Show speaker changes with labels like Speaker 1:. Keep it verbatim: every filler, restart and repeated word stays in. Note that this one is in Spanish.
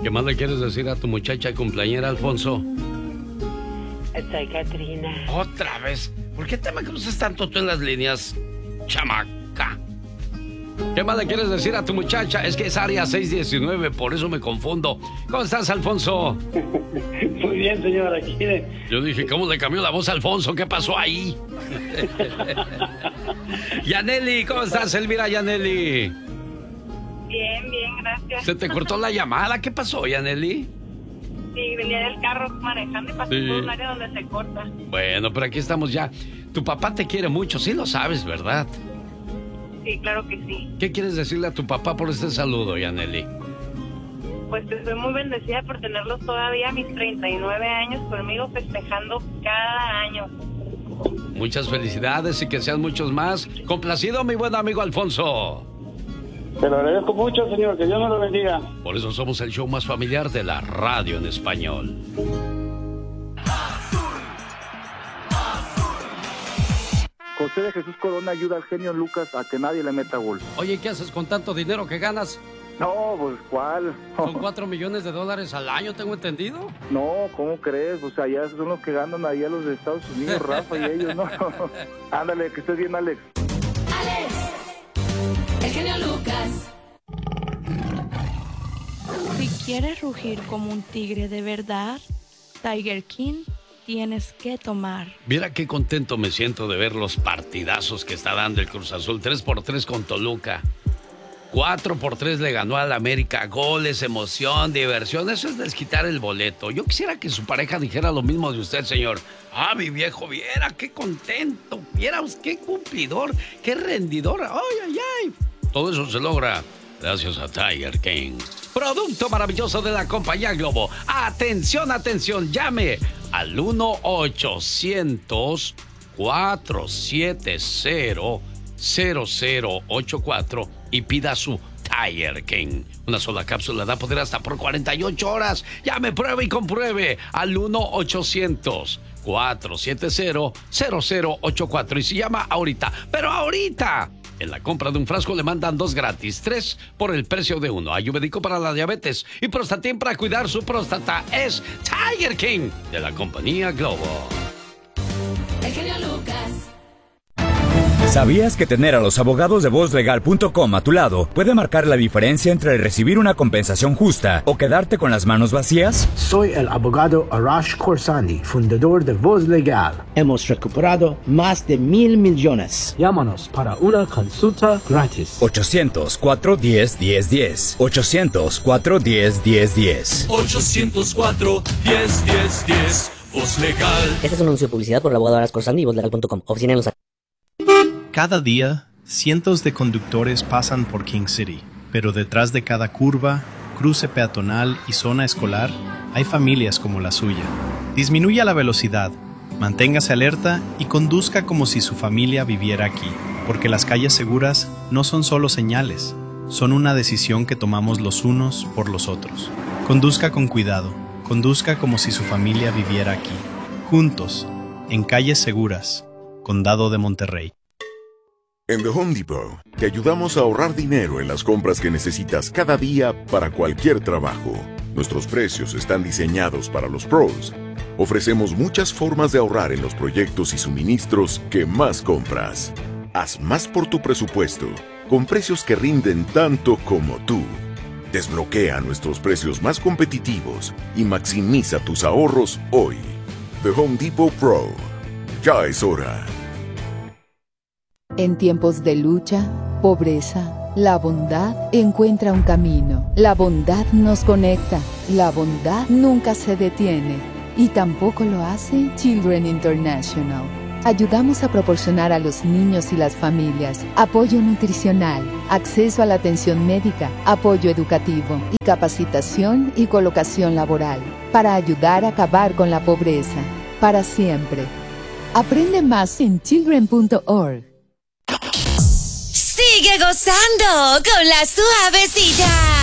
Speaker 1: ¿Qué más le quieres decir a tu muchacha cumpleañera, Alfonso?
Speaker 2: Soy Katrina.
Speaker 1: Otra vez. ¿Por qué te me cruzas tanto tú en las líneas, chamaca? ¿Qué más le quieres decir a tu muchacha? Es que es área seis diecinueve, por eso me confundo. ¿Cómo estás, Alfonso?
Speaker 3: Muy bien, señor, aquí.
Speaker 1: Yo dije, ¿cómo le cambió la voz a Alfonso? ¿Qué pasó ahí? Yaneli, ¿cómo estás, Elvira Yaneli?
Speaker 4: Bien, bien, gracias.
Speaker 1: ¿Se te cortó la llamada? ¿Qué pasó, Yaneli?
Speaker 4: Sí, venía del carro manejando y pasé
Speaker 1: Sí.
Speaker 4: por un área donde se corta.
Speaker 1: Bueno, pero aquí estamos ya. Tu papá te quiere mucho, sí lo sabes, ¿verdad?
Speaker 4: Sí, claro que sí.
Speaker 1: ¿Qué quieres decirle a tu papá por este saludo, Yaneli?
Speaker 4: Pues estoy muy bendecida por tenerlos todavía a mis treinta y nueve años conmigo, festejando cada año.
Speaker 1: Muchas felicidades y que sean muchos más. Complacido, mi buen amigo Alfonso.
Speaker 3: Te lo agradezco mucho, señor, que Dios nos lo bendiga.
Speaker 1: Por eso somos el show más familiar de la radio en español.
Speaker 5: José de Jesús Corona ayuda al genio Lucas a que nadie le meta gol.
Speaker 1: Oye, ¿qué haces con tanto dinero que ganas?
Speaker 5: No, pues, ¿cuál?
Speaker 1: Son cuatro millones de dólares al año, ¿tengo entendido?
Speaker 5: No, ¿cómo crees? O sea, ya son los que ganan allá los de Estados Unidos, Rafa y ellos, ¿no? Ándale, que estés bien, Alex.
Speaker 6: Alex, el genio Lucas.
Speaker 7: Si quieres rugir como un tigre de verdad, Tiger King, tienes que tomar.
Speaker 1: Mira qué contento me siento de ver los partidazos que está dando el Cruz Azul. tres por tres con Toluca. cuatro por tres le ganó al América. Goles, emoción, diversión. Eso es desquitar el boleto. Yo quisiera que su pareja dijera lo mismo de usted, señor. Ah, mi viejo, viera qué contento. Viera qué cumplidor, qué rendidor. Ay, ay, ay. Todo eso se logra gracias a Tiger King. Producto maravilloso de la compañía Globo. Atención, atención, llame al uno ochocientos, cuatrocientos setenta, cero cero ocho cuatro y pida su Tiger King. Una sola cápsula da poder hasta por cuarenta y ocho horas. Llame, pruebe y compruebe al uno ochocientos, cuatrocientos setenta, cero cero ocho cuatro. Y si llama ahorita, pero ahorita, en la compra de un frasco le mandan dos gratis, tres por el precio de uno. Ayurvédico para la diabetes y Prostatin para cuidar su próstata. Es Tiger King de la compañía Globo.
Speaker 6: El genio Lucas.
Speaker 8: ¿Sabías que tener a los abogados de voz legal punto com a tu lado puede marcar la diferencia entre recibir una compensación justa o quedarte con las manos vacías?
Speaker 9: Soy el abogado Arash Khorsandi, fundador de Voz Legal. Hemos recuperado más de mil millones. Llámanos para una consulta gratis.
Speaker 8: ochocientos, cuatrocientos diez, diez diez. ochocientos, cuatrocientos diez, diez diez.
Speaker 10: ochocientos cuatro, diez, diez, diez. Voz Legal.
Speaker 11: Este es un anuncio de publicidad por el abogado Arash Khorsandi y voz legal punto com. Oficina en Los Ángeles.
Speaker 12: Cada día, cientos de conductores pasan por King City, pero detrás de cada curva, cruce peatonal y zona escolar, hay familias como la suya. Disminuya la velocidad, manténgase alerta y conduzca como si su familia viviera aquí, porque las calles seguras no son solo señales, son una decisión que tomamos los unos por los otros. Conduzca con cuidado, conduzca como si su familia viviera aquí. Juntos, en calles seguras, Condado de Monterrey.
Speaker 13: En The Home Depot, te ayudamos a ahorrar dinero en las compras que necesitas cada día para cualquier trabajo. Nuestros precios están diseñados para los pros. Ofrecemos muchas formas de ahorrar en los proyectos y suministros que más compras. Haz más por tu presupuesto, con precios que rinden tanto como tú. Desbloquea nuestros precios más competitivos y maximiza tus ahorros hoy. The Home Depot Pro. Ya es hora.
Speaker 14: En tiempos de lucha, pobreza, la bondad encuentra un camino. La bondad nos conecta. La bondad nunca se detiene. Y tampoco lo hace Children International. Ayudamos a proporcionar a los niños y las familias apoyo nutricional, acceso a la atención médica, apoyo educativo y capacitación y colocación laboral para ayudar a acabar con la pobreza para siempre. Aprende más en children punto org.
Speaker 6: Sigue gozando con la suavecita.